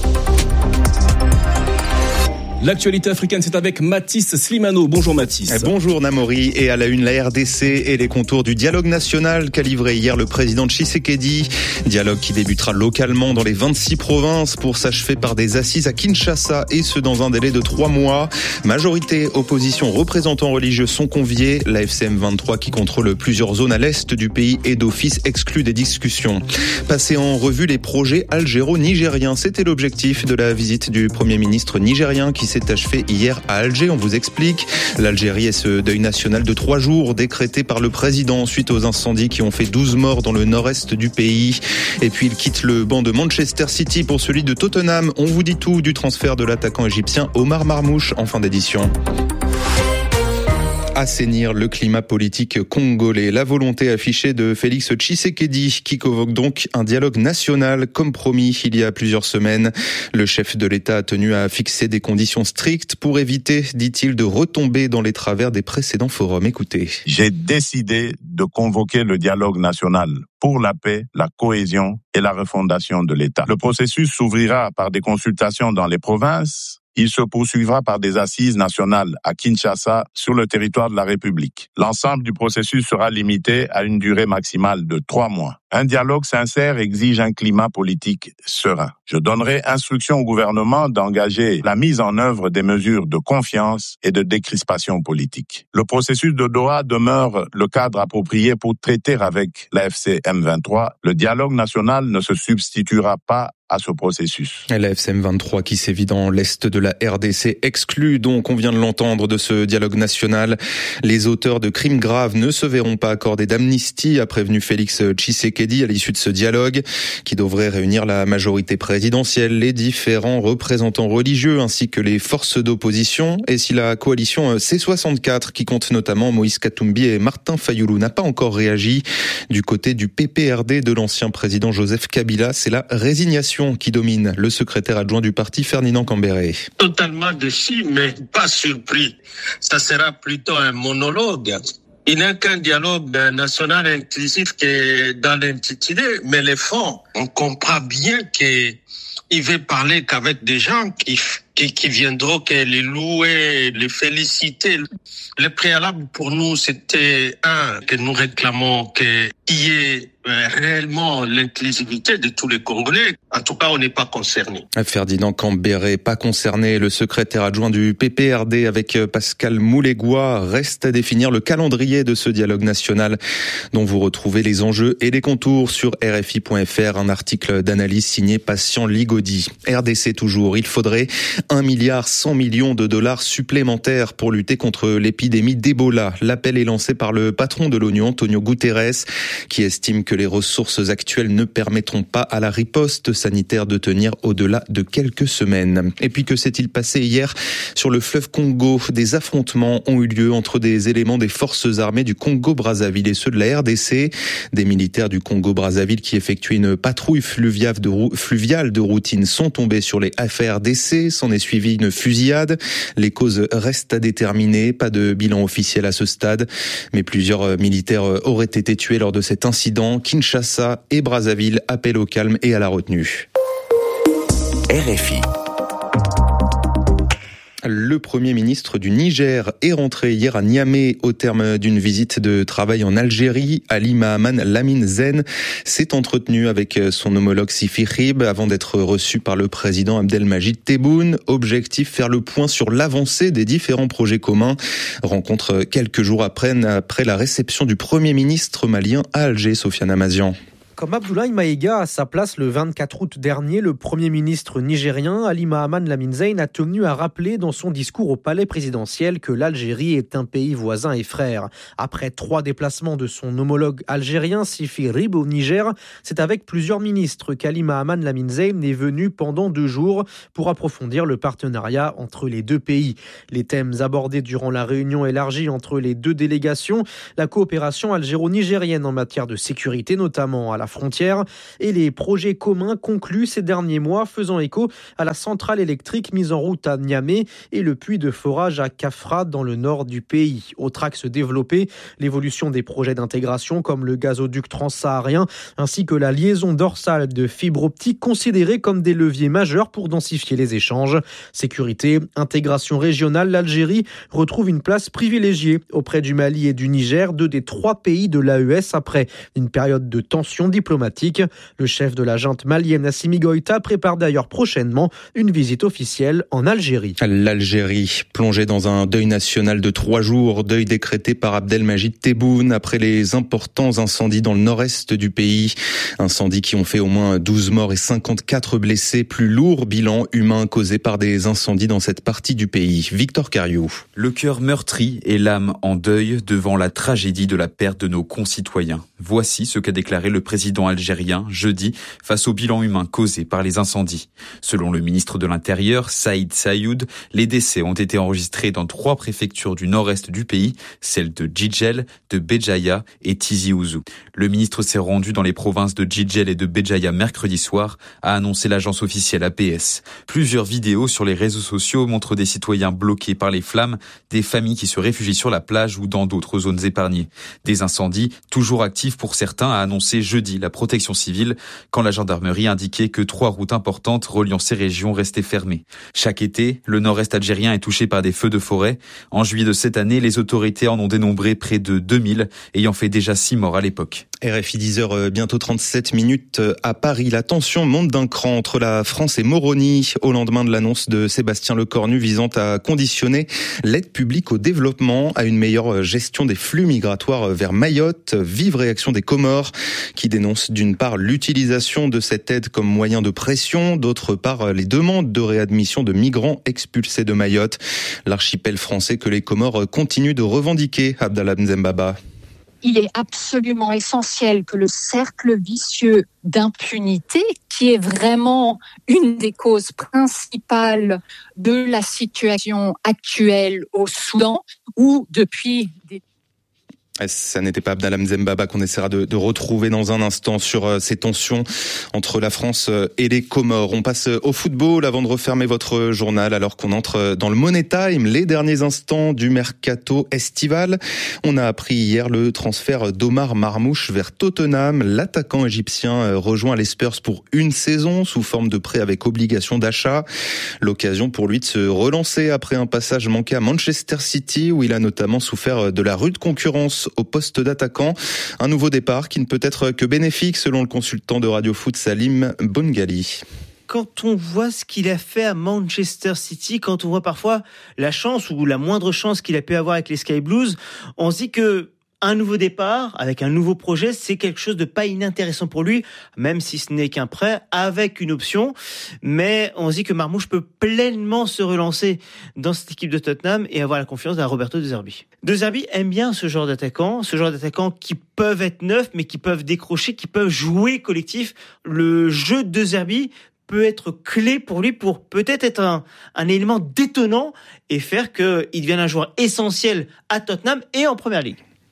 L'actualité africaine, c'est avec Mathis Slimano. Bonjour Mathis. Bonjour Namori. Et à la une, la R D C et les contours du dialogue national qu'a livré hier le président Tshisekedi. Dialogue qui débutera localement dans les vingt-six provinces pour s'achever par des assises à Kinshasa et ce dans un délai de trois mois. Majorité, opposition, représentants religieux sont conviés. La F C M vingt-trois qui contrôle plusieurs zones à l'est du pays et d'office exclut des discussions. Passer en revue les projets algéro-nigériens, c'était l'objectif de la visite du Premier ministre nigérien qui s'est achevé hier à Alger. On vous explique. L'Algérie est ce deuil national de trois jours décrété par le président suite aux incendies qui ont fait douze morts dans le nord-est du pays. Et puis il quitte le banc de Manchester City pour celui de Tottenham. On vous dit tout du transfert de l'attaquant égyptien Omar Marmouche en fin d'édition. Assainir le climat politique congolais. La volonté affichée de Félix Tshisekedi qui convoque donc un dialogue national comme promis il y a plusieurs semaines. Le chef de l'État a tenu à fixer des conditions strictes pour éviter, dit-il, de retomber dans les travers des précédents forums. Écoutez. J'ai décidé de convoquer le dialogue national pour la paix, la cohésion et la refondation de l'État. Le processus s'ouvrira par des consultations dans les provinces. Il se poursuivra par des assises nationales à Kinshasa sur le territoire de la République. L'ensemble du processus sera limité à une durée maximale de trois mois. Un dialogue sincère exige un climat politique serein. Je donnerai instruction au gouvernement d'engager la mise en œuvre des mesures de confiance et de décrispation politique. Le processus de Doha demeure le cadre approprié pour traiter avec la F C M vingt-trois. Le dialogue national ne se substituera pas à ce processus. La F C M vingt-trois qui sévit dans l'est de la R D C exclut donc, on vient de l'entendre, de ce dialogue national. Les auteurs de crimes graves ne se verront pas accorder d'amnistie, a prévenu Félix Tshisekedi à l'issue de ce dialogue qui devrait réunir la majorité présidentielle, les différents représentants religieux ainsi que les forces d'opposition. Et si la coalition C soixante-quatre qui compte notamment Moïse Katumbi et Martin Fayoulou n'a pas encore réagi, du côté du P P R D de l'ancien président Joseph Kabila, c'est la résignation qui domine. Le secrétaire adjoint du parti, Ferdinand Cambéré. Totalement déçu, mais pas surpris. Ça sera plutôt un monologue. Il n'y a qu'un dialogue national inclusif qui est dans l'intitulé, mais les fonds, on comprend bien qu'il veut parler qu'avec des gens qui, qui, qui viendront que les louer, les féliciter. Le préalable pour nous, c'était un, que nous réclamons qu'il y ait réellement l'inclusivité de tous les Congolais. En tout cas, on n'est pas concerné. Ferdinand Cambéré, pas concerné. Le secrétaire adjoint du P P R D avec Pascal Moulégois reste à définir le calendrier de ce dialogue national dont vous retrouvez les enjeux et les contours sur R F I point F R. Un article d'analyse signé Patient Ligodi. R D C toujours. Il faudrait un milliard cent millions de dollars supplémentaires pour lutter contre l'épidémie d'Ebola. L'appel est lancé par le patron de l'ONU, Antonio Guterres, qui estime que les ressources actuelles ne permettront pas à la riposte sanitaire de tenir au-delà de quelques semaines. Et puis que s'est-il passé hier sur le fleuve Congo? Des affrontements ont eu lieu entre des éléments des forces armées du Congo-Brazzaville et ceux de la R D C. Des militaires du Congo-Brazzaville qui effectuaient une patrouille fluviale de, rou- fluviale de routine sont tombés sur les F A R D C. S'en est suivi une fusillade. Les causes restent à déterminer. Pas de bilan officiel à ce stade. Mais plusieurs militaires auraient été tués lors de cet incident. Kinshasa et Brazzaville appellent au calme et à la retenue. R F I. Le Premier ministre du Niger est rentré hier à Niamey au terme d'une visite de travail en Algérie. Ali Mahaman Lamine Zen s'est entretenu avec son homologue Sifi Rib avant d'être reçu par le président Abdelmajid Tebboune. Objectif, faire le point sur l'avancée des différents projets communs. Rencontre quelques jours après, après la réception du Premier ministre malien à Alger, Sofiane Amazian. Comme Abdoulaye Maïga à sa place le vingt-quatre août dernier, le Premier ministre nigérien Ali Mahaman Lamine Zein a tenu à rappeler dans son discours au palais présidentiel que l'Algérie est un pays voisin et frère. Après trois déplacements de son homologue algérien Sifi Rib au Niger, c'est avec plusieurs ministres qu'Ali Mahaman Lamine Zein est venu pendant deux jours pour approfondir le partenariat entre les deux pays. Les thèmes abordés durant la réunion élargie entre les deux délégations, la coopération algéro-nigérienne en matière de sécurité notamment à la frontière et les projets communs conclus ces derniers mois faisant écho à la centrale électrique mise en route à Niamey et le puits de forage à Kafra dans le nord du pays. Autre axe développé, l'évolution des projets d'intégration comme le gazoduc transsaharien ainsi que la liaison dorsale de fibre optique considérés comme des leviers majeurs pour densifier les échanges. Sécurité, intégration régionale, l'Algérie retrouve une place privilégiée auprès du Mali et du Niger, deux des trois pays de l'A E S après une période de tension diplomatique. Le chef de la junte malienne Assimi Goïta prépare d'ailleurs prochainement une visite officielle en Algérie. L'Algérie plongée dans un deuil national de trois jours, deuil décrété par Abdelmajid Tebboune après les importants incendies dans le nord-est du pays. Incendies qui ont fait au moins douze morts et cinquante-quatre blessés, plus lourd bilan humain causé par des incendies dans cette partie du pays. Victor Cariou. Le cœur meurtri et l'âme en deuil devant la tragédie de la perte de nos concitoyens. Voici ce qu'a déclaré le président algérien jeudi face au bilan humain causé par les incendies. Selon le ministre de l'Intérieur, Saïd Saïoud, les décès ont été enregistrés dans trois préfectures du nord-est du pays, celles de Djidjel, de Béjaïa et Tizi Ouzou. Le ministre s'est rendu dans les provinces de Djidjel et de Béjaïa mercredi soir, a annoncé l'agence officielle A P S. Plusieurs vidéos sur les réseaux sociaux montrent des citoyens bloqués par les flammes, des familles qui se réfugient sur la plage ou dans d'autres zones épargnées. Des incendies toujours actifs pour certains, a annoncé jeudi la protection civile, quand la gendarmerie indiquait que trois routes importantes reliant ces régions restaient fermées. Chaque été, le nord-est algérien est touché par des feux de forêt. En juillet de cette année, les autorités en ont dénombré près de deux mille, ayant fait déjà six morts à l'époque. R F I dix heures, bientôt trente-sept minutes à Paris. La tension monte d'un cran entre la France et Moroni au lendemain de l'annonce de Sébastien Lecornu visant à conditionner l'aide publique au développement à une meilleure gestion des flux migratoires vers Mayotte. Vive réaction des Comores qui dénoncent d'une part l'utilisation de cette aide comme moyen de pression, d'autre part les demandes de réadmission de migrants expulsés de Mayotte. L'archipel français que les Comores continuent de revendiquer. Abdallah Nzembaba. Il est absolument essentiel que le cercle vicieux d'impunité, qui est vraiment une des causes principales de la situation actuelle au Soudan, où depuis des Ça n'était pas Abdallah Nzembaba qu'on essaiera de, de retrouver dans un instant sur euh, ces tensions entre la France et les Comores. On passe au football avant de refermer votre journal alors qu'on entre dans le Money Time, les derniers instants du mercato estival. On a appris hier le transfert d'Omar Marmouche vers Tottenham. L'attaquant égyptien rejoint les Spurs pour une saison sous forme de prêt avec obligation d'achat. L'occasion pour lui de se relancer après un passage manqué à Manchester City où il a notamment souffert de la rude concurrence au poste d'attaquant. Un nouveau départ qui ne peut être que bénéfique selon le consultant de Radio Foot Salim Bongali. Quand on voit ce qu'il a fait à Manchester City, quand on voit parfois la chance ou la moindre chance qu'il a pu avoir avec les Sky Blues, on se dit que un nouveau départ, avec un nouveau projet, c'est quelque chose de pas inintéressant pour lui, même si ce n'est qu'un prêt, avec une option. Mais on se dit que Marmouche peut pleinement se relancer dans cette équipe de Tottenham et avoir la confiance d'un Roberto De Zerbi. De Zerbi aime bien ce genre d'attaquants, ce genre d'attaquants qui peuvent être neufs, mais qui peuvent décrocher, qui peuvent jouer collectif. Le jeu de De Zerbi peut être clé pour lui pour peut-être être un, un élément détonnant et faire qu'il devienne un joueur essentiel à Tottenham et en Première Ligue.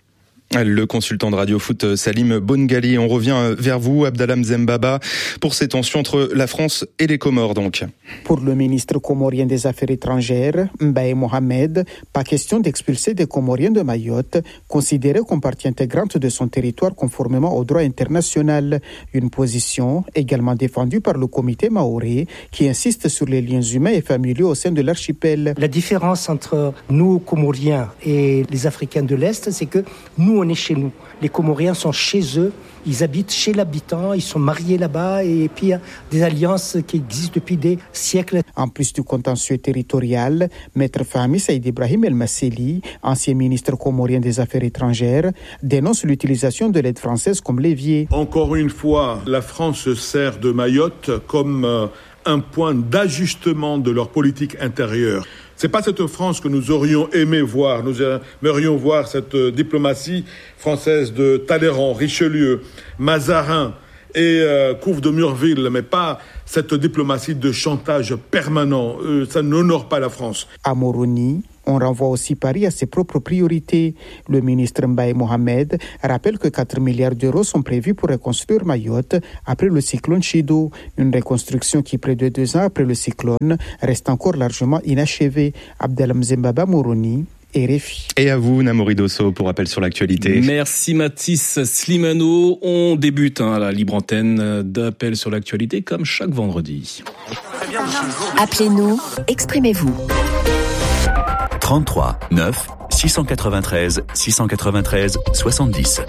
Le consultant de Radio Foot Salim Bongali. On revient vers vous, Abdallah Mzembaba, pour ces tensions entre la France et les Comores donc. Pour le ministre comorien des Affaires étrangères, Mbaye Mohamed, pas question d'expulser des Comoriens de Mayotte, considérés comme partie intégrante de son territoire conformément au droit international. Une position également défendue par le comité maoré qui insiste sur les liens humains et familiaux au sein de l'archipel. La différence entre nous, Comoriens, et les Africains de l'Est, c'est que nous, on est chez nous. Les Comoriens sont chez eux, ils habitent chez l'habitant, ils sont mariés là-bas et puis il y a des alliances qui existent depuis des siècles. En plus du contentieux territorial, Maître Fahmi Saïd Ibrahim El Masseli, ancien ministre comorien des Affaires étrangères, dénonce l'utilisation de l'aide française comme levier. Encore une fois, la France se sert de Mayotte comme euh, un point d'ajustement de leur politique intérieure. C'est pas cette France que nous aurions aimé voir. Nous aimerions voir cette diplomatie française de Talleyrand, Richelieu, Mazarin et euh, Couve de Murville, mais pas cette diplomatie de chantage permanent. Euh, ça n'honore pas la France. À Moroni, on renvoie aussi Paris à ses propres priorités. Le ministre Mbaye Mohamed rappelle que quatre milliards d'euros sont prévus pour reconstruire Mayotte après le cyclone Chido. Une reconstruction qui, près de deux ans après le cyclone, reste encore largement inachevée. Abdallah Mzembaba, Moroni, R F I. Et à vous, Namori Dosso, pour rappel sur l'actualité. Merci Mathis Slimano. On débute hein, à la libre antenne d'Appel sur l'actualité comme chaque vendredi. Appelez-nous, exprimez-vous. trente-trois neuf six cent quatre-vingt-treize six cent quatre-vingt-treize soixante-dix.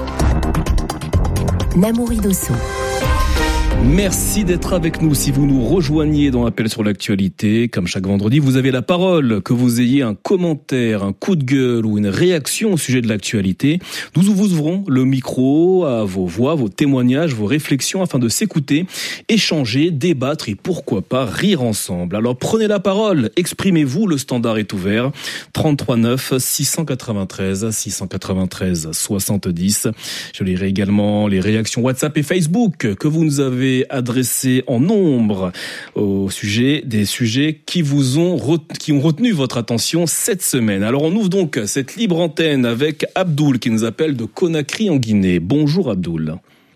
Namori Dosso. Merci d'être avec nous. Si vous nous rejoignez dans Appel sur l'actualité, comme chaque vendredi, vous avez la parole. Que vous ayez un commentaire, un coup de gueule ou une réaction au sujet de l'actualité, nous vous ouvrons le micro à vos voix, vos témoignages, vos réflexions afin de s'écouter, échanger, débattre et pourquoi pas rire ensemble. Alors prenez la parole, exprimez-vous, le standard est ouvert. trente-trois neuf six cent quatre-vingt-treize six cent quatre-vingt-treize soixante-dix. Je lirai également les réactions WhatsApp et Facebook que vous nous avez adressé en nombre au sujet des sujets qui vous ont retenu, qui ont retenu votre attention cette semaine. Alors on ouvre donc cette libre antenne avec Abdoul qui nous appelle de Conakry en Guinée. Bonjour Abdoul.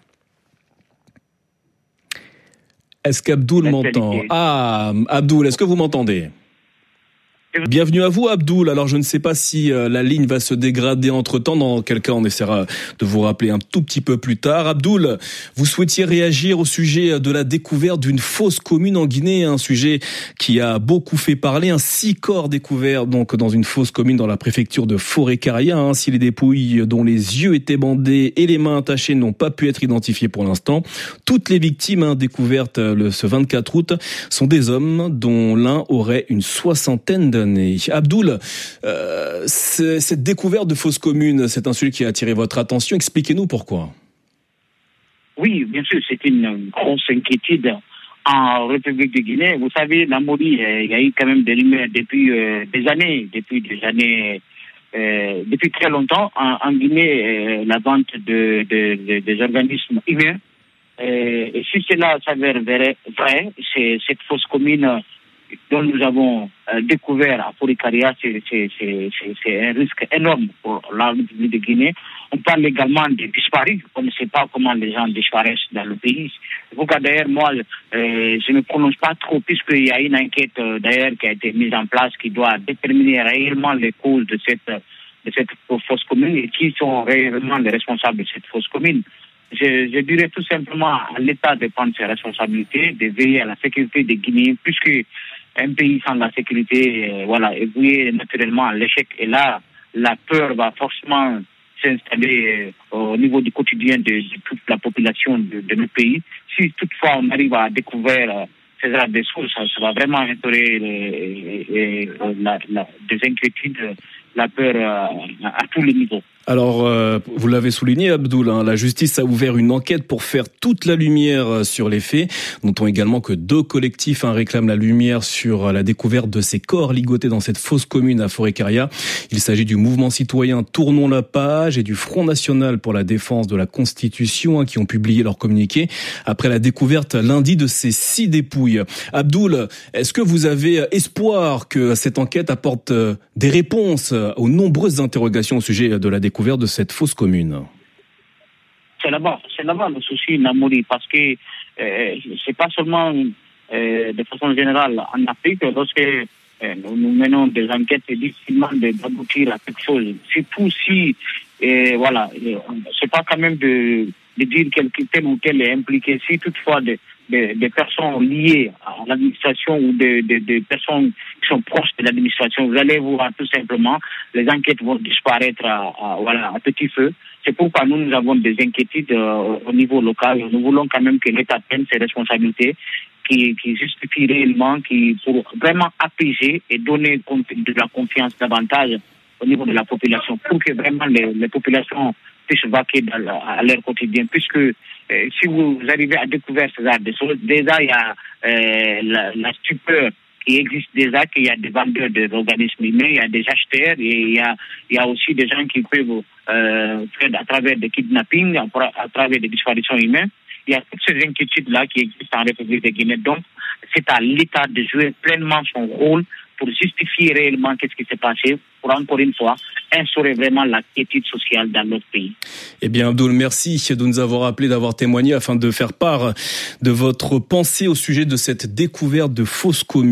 Est-ce qu'Abdoul m'entend ? Ah, Abdoul, est-ce que vous m'entendez ? Bienvenue à vous Abdoul. Alors je ne sais pas si euh, la ligne va se dégrader entre-temps, dans quel cas on essaiera de vous rappeler un tout petit peu plus tard. Abdoul, vous souhaitiez réagir au sujet de la découverte d'une fosse commune en Guinée, un sujet qui a beaucoup fait parler, un six corps découverts donc dans une fosse commune dans la préfecture de Forêt-Caria. Hein, si les dépouilles dont les yeux étaient bandés et les mains attachées n'ont pas pu être identifiées pour l'instant, toutes les victimes hein, découvertes le, ce vingt-quatre août sont des hommes dont l'un aurait une soixantaine d'années. Abdoul, euh, cette découverte de fosse commune, c'est un sujet qui a attiré votre attention. Expliquez-nous pourquoi. Oui, bien sûr, c'est une grosse inquiétude en République de Guinée. Vous savez, Namori, il y a eu quand même des rumeurs depuis euh, des années, depuis des années, euh, depuis très longtemps. En, en Guinée, euh, la vente de, de, de, des organismes humains. Euh, et si cela s'avère vrai, vrai c'est cette fosse commune dont nous avons euh, découvert à Forêt-Caria, c'est, c'est, c'est, c'est un risque énorme pour la République de Guinée. On parle également des disparus. On ne sait pas comment les gens disparaissent dans le pays. Pourquoi d'ailleurs, moi, euh, je ne prononce pas trop, puisqu'il y a une enquête euh, d'ailleurs qui a été mise en place qui doit déterminer réellement les causes de cette, de cette fosse commune et qui sont réellement les responsables de cette fosse commune. Je, je dirais tout simplement à l'État de prendre ses responsabilités, de veiller à la sécurité des Guinéens, puisque un pays sans la sécurité, euh, voilà, est voué naturellement à l'échec. Et là, la peur va forcément s'installer euh, au niveau du quotidien de, de toute la population de, de notre pays. Si toutefois on arrive à découvrir euh, ces arts des sources, ça, ça va vraiment instaurer euh, euh, euh, la, la, des inquiétudes, la peur euh, à, à tous les niveaux. Alors, euh, vous l'avez souligné, Abdoul, hein, la justice a ouvert une enquête pour faire toute la lumière sur les faits. Notons également que deux collectifs hein, réclament la lumière sur la découverte de ces corps ligotés dans cette fosse commune à Forêt-Caria. Il s'agit du mouvement citoyen Tournons la page et du Front national pour la défense de la Constitution hein, qui ont publié leur communiqué après la découverte lundi de ces six dépouilles. Abdoul, est-ce que vous avez espoir que cette enquête apporte des réponses aux nombreuses interrogations au sujet de la découverte de cette fosse commune. C'est là-bas, c'est là-bas le souci, Namouri, parce que euh, c'est pas seulement euh, de façon générale en Afrique, lorsque euh, nous, nous menons des enquêtes, c'est difficilement d'aboutir à quelque chose. Surtout si, euh, voilà, c'est pas quand même de, de dire quel tel ou tel est impliqué. Si toutefois des de, de personnes liées à l'administration ou des de, de personnes qui sont proches de l'administration, vous allez voir tout simplement, les enquêtes vont disparaître à, à, voilà, à petit feu. C'est pourquoi nous, nous avons des inquiétudes euh, au niveau local. Nous voulons quand même que l'État prenne ses responsabilités, qui, qui justifie réellement, qui pour vraiment apaiser et donner de la confiance davantage au niveau de la population, pour que vraiment les, les populations puissent vaquer dans la, à leur quotidien. Puisque euh, si vous arrivez à découvrir ces arts de choses, déjà il y a euh, la, la stupeur qui existe déjà, qu'il y a des vendeurs d'organismes humains, il y a des acheteurs, et il y a, il y a aussi des gens qui peuvent euh, faire à travers des kidnappings, à, à travers des disparitions humaines. Il y a toutes ces inquiétudes-là qui existent en République de Guinée. Donc, c'est à l'État de jouer pleinement son rôle pour justifier réellement qu'est-ce qui s'est passé, pour encore une fois instaurer vraiment la quiétude sociale dans notre pays. Eh bien, Abdoul, merci de nous avoir appelé, d'avoir témoigné afin de faire part de votre pensée au sujet de cette découverte de fausses communes.